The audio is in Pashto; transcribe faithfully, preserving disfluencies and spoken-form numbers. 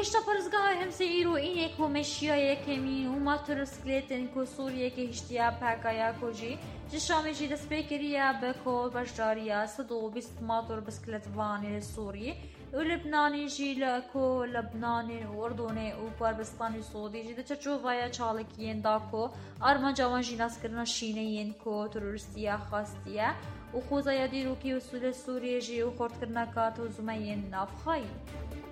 هشتا پرزگاه همسه ایرو اینه که مشیای کمی و ما ترسکلیتن که سوریه که هشتیا پاکایا کجی جشامی جی دست بکریا بکو بشداریا صدو بیست ماتور بسکلت وانی سوری و لبنانی جی لکو لبنانی و اردنی و پاربستانی سعودی جی دچه چوبایا چالکین داکو آرمان جوان جی ناس کرنا شینه ین کو تروریستیا خواستیا و خوزایا دیروکی و سول سوریه جی و خورد کرنا کات و زمین نافخایی